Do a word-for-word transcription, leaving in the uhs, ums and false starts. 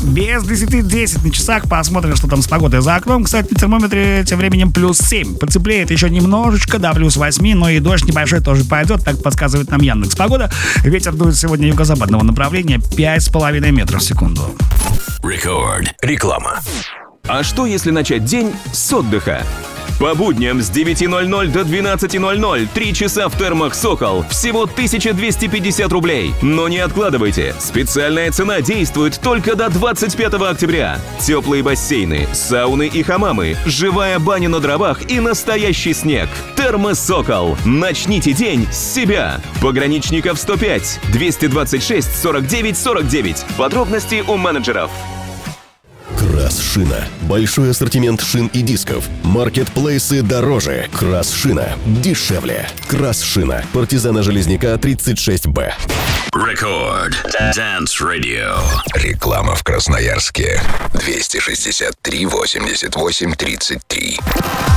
Без десяти десять на часах. Посмотрим, что там с погодой за окном. Кстати, на термометре тем временем плюс семь. Потеплеет еще немножечко, до плюс восемь, но и дождь небольшой тоже пойдет, так подсказывает нам Яндекс.Погода. Ветер дует сегодня юго-западного направления пять с половиной метров в секунду. Рекорд. Реклама. А что, если начать день с отдыха? По будням с девяти ноль-ноль до двенадцати ноль-ноль три часа в термах «Сокол». Всего тысяча двести пятьдесят рублей. Но не откладывайте. Специальная цена действует только до двадцать пятого октября. Теплые бассейны, сауны и хамамы, живая баня на дровах и настоящий снег. Термы «Сокол». Начните день с себя. Пограничников сто пять, двести двадцать шесть, сорок девять, сорок девять. Подробности у менеджеров. Красшина. Большой ассортимент шин и дисков. Маркетплейсы дороже. Красшина дешевле. Красшина. Партизана Железняка тридцать шесть Б. Рекорд. Dance Radio. Реклама в Красноярске. двести шестьдесят три восемьдесят восемь тридцать три.